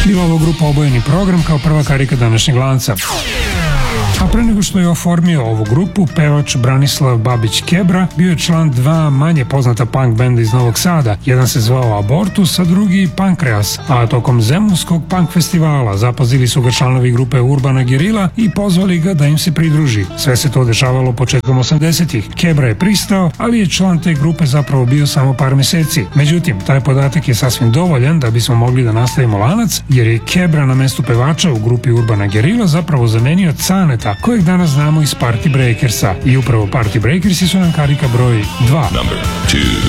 Bila ovo grupa Obojeni program kao prva karika današnjeg lanca. A pre nego što je oformio ovu grupu, pevač Branislav Babić Kebra bio je član dva manje poznata punk benda iz Novog Sada. Jedan se zvao Abortus, a drugi Pankreas. A tokom Zemunskog punk festivala zapazili su ga članovi grupe Urbana Gerila i pozvali ga da im se pridruži. Sve se to dešavalo početkom 80-ih. Kebra je pristao, ali je član te grupe zapravo bio samo par meseci. Međutim, taj podatak je sasvim dovoljan da bismo mogli da nastavimo lanac, jer je Kebra na mestu pevača u grupi Urbana Gerila zapravo zamenio Caneta, kojeg danas znamo iz Party Breakersa. I upravo Party Breakersi su nam karika broj 2.